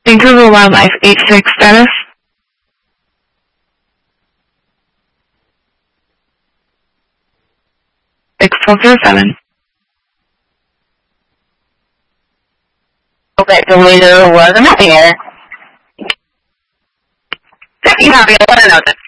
Vancouver Wildlife 86 status. X1207. Okay, so there was a missing error. Second copy, 11 notice.